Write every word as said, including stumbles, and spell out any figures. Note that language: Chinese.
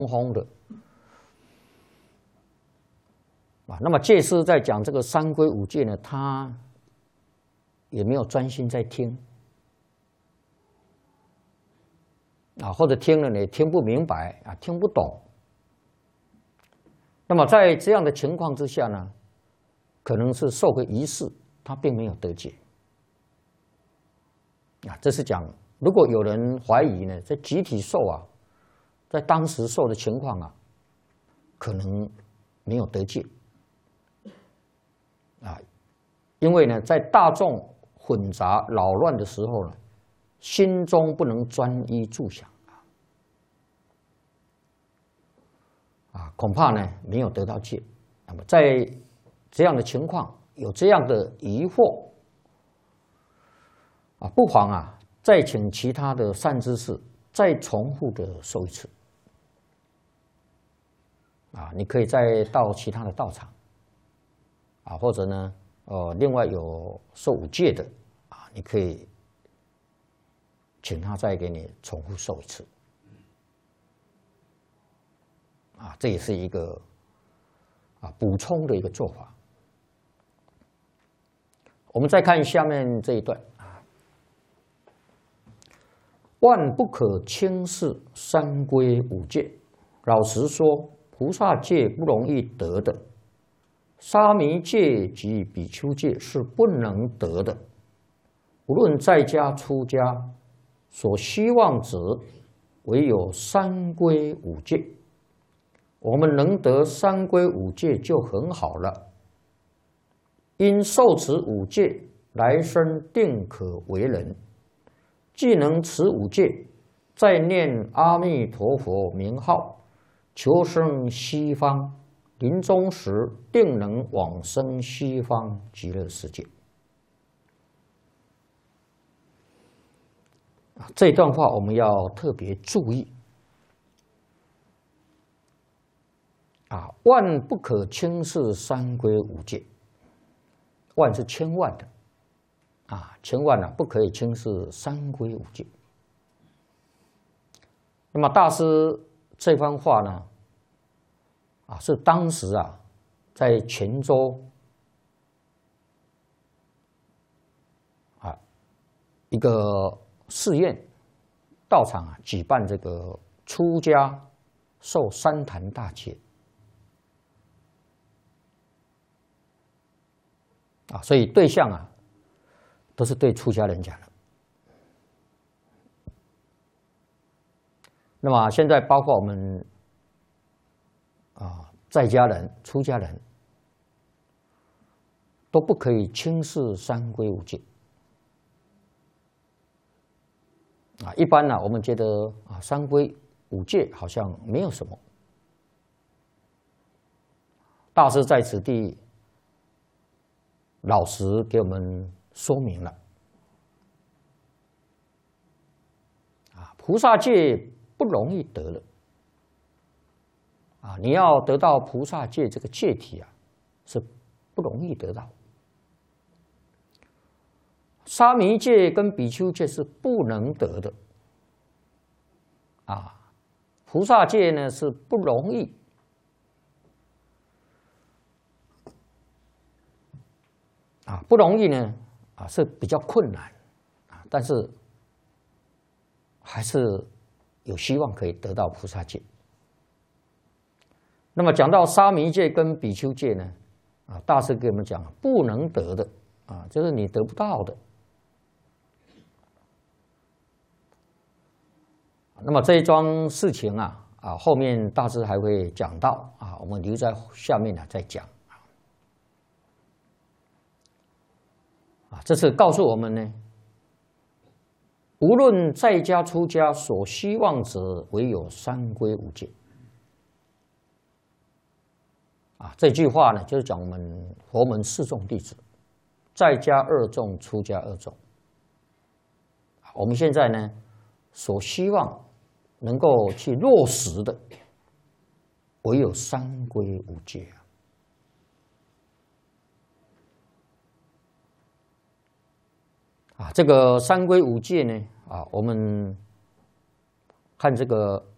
轰的啊。那么戒师在讲这个三规五戒呢，他也没有专心在听啊，或者听了呢也听不明白啊，听不懂。那么在这样的情况之下呢，可能是受个仪式，他并没有得戒啊。这是讲，如果有人怀疑呢，在集体受啊，在当时受的情况啊，可能没有得戒啊，因为呢，在大众混杂扰乱的时候呢，心中不能专一住想啊，啊，恐怕呢没有得到戒。那么在这样的情况，有这样的疑惑啊，不妨啊再请其他的善知识再重复的受一次啊，你可以再到其他的道场啊，或者呢，呃，另外有受五戒的啊，你可以请他再给你重复受一次啊，这也是一个啊补充的一个做法。我们再看下面这一段啊，万不可轻视三规五戒。老实说，菩萨戒不容易得的，沙弥戒及比丘戒是不能得的。无论在家出家，所希望者唯有三规五戒。我们能得三规五戒就很好了。因受持五戒，来生定可为人。既能持五戒，再念阿弥陀佛名号，求生西方，临终时定能往生西方极乐世界。这段话我们要特别注意啊，万不可轻视三规五戒。万是千万的啊，千万呢、啊、不可以轻视三规五戒。那么大师这番话呢，啊是当时啊在泉州啊一个寺院道场啊举办这个出家受三坛大戒。啊，所以对象啊，都是对出家人讲的。那么现在包括我们啊，在家人、出家人，都不可以轻视三规五戒。啊，一般呢、啊，我们觉得啊，三规五戒好像没有什么。大师在此地老实给我们说明了啊，菩萨戒不容易得了啊，你要得到菩萨戒这个戒体啊，是不容易得到。沙弥戒跟比丘戒是不能得的啊，菩萨戒呢是不容易。啊，不容易呢，啊是比较困难，啊，但是还是有希望可以得到菩萨戒。那么讲到沙弥戒跟比丘戒呢，啊，大师给我们讲不能得的，啊，就是你得不到的。那么这一桩事情啊，啊，后面大师还会讲到啊，我们留在下面呢再讲。啊，这是告诉我们呢，无论在家出家，所希望者唯有三规五戒。啊，这句话呢，就是讲我们佛门四众弟子，在家二众，出家二众。我们现在呢，所希望能够去落实的，唯有三规五戒啊。啊，这个三规五戒呢，啊，我们看这个